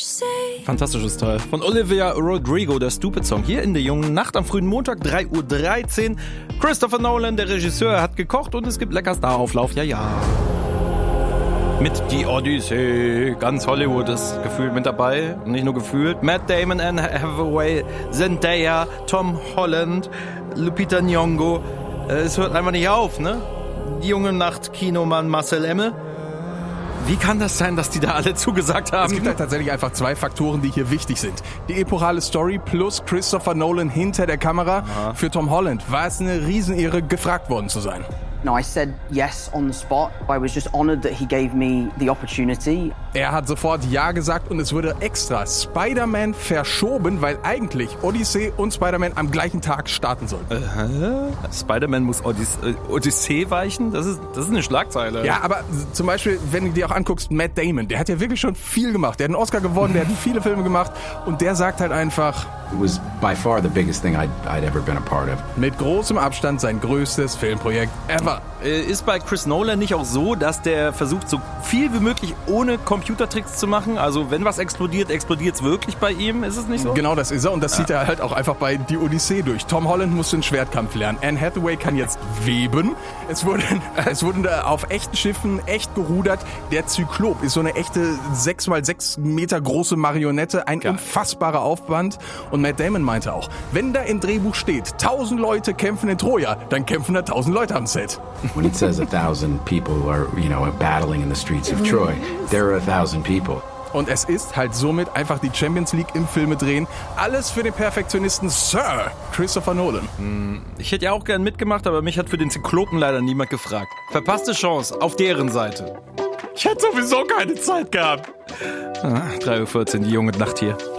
Fantastisches Teil. Von Olivia Rodrigo, der Stupid-Song. Hier in der jungen Nacht am frühen Montag, 3:13 Uhr. Christopher Nolan, der Regisseur, hat gekocht und es gibt lecker Starauflauf. Ja. Mit Die Odyssee. Ganz Hollywood ist gefühlt mit dabei. Nicht nur gefühlt. Matt Damon, Anne Hathaway, Zendaya, Tom Holland, Lupita Nyong'o. Es hört einfach nicht auf, ne? Die junge Nacht, Kinomann Marcel Emme. Wie kann das sein, dass die da alle zugesagt haben? Es gibt halt tatsächlich einfach zwei Faktoren, die hier wichtig sind. Die epochale Story plus Christopher Nolan hinter der Kamera. Aha. Für Tom Holland war es eine Riesenehre, gefragt worden zu sein. No, I said yes on the spot. I was just honored that he gave me the opportunity. Er hat sofort Ja gesagt und es wurde extra Spider-Man verschoben, weil eigentlich Odyssey und Spider-Man am gleichen Tag starten sollten. Spider-Man muss Odyssee weichen? Das ist eine Schlagzeile. Ja, aber zum Beispiel, wenn du dir auch anguckst, Matt Damon, der hat ja wirklich schon viel gemacht. Der hat einen Oscar gewonnen, der hat viele Filme gemacht und der sagt halt einfach... It was by far the biggest thing I'd ever been a part of. Mit großem Abstand sein größtes Filmprojekt ever. Ist bei Chris Nolan nicht auch so, dass der versucht, so viel wie möglich ohne Computertricks zu machen? Also wenn was explodiert, explodiert es wirklich bei ihm? Ist es nicht so? Genau, das ist er und das zieht er halt auch einfach bei Die Odyssee durch. Tom Holland musste den Schwertkampf lernen. Anne Hathaway kann jetzt weben. Es wurden auf echten Schiffen echt gerudert. Der Zyklop ist so eine echte 6x6 Meter große Marionette. Ein unfassbarer Aufwand. Und Matt Damon meinte auch, wenn da im Drehbuch steht, 1000 Leute kämpfen in Troja, dann kämpfen da 1000 Leute am Set. When it says 1,000 people are, battling in the streets of Troy, there are 1,000 people. Und es ist halt somit einfach die Champions League im Filme drehen. Alles für den Perfektionisten Sir Christopher Nolan. Ich hätte ja auch gern mitgemacht, aber mich hat für den Zyklopen leider niemand gefragt. Verpasste Chance auf deren Seite. Ich hätte sowieso keine Zeit gehabt. 3:14 Uhr, die junge Nacht hier.